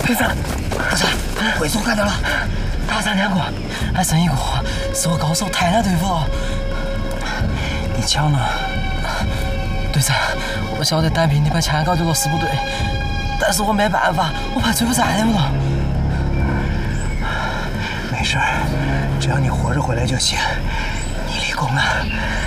队长，不是，魏总干掉了，打伤2个，还剩1个，是我高手太难对付了。你抢了。队长，我晓得单凭你把枪搞丢了是不对，但是我没办法，我怕追不上你们了。 没事，只要你活着回来就行。你立功了，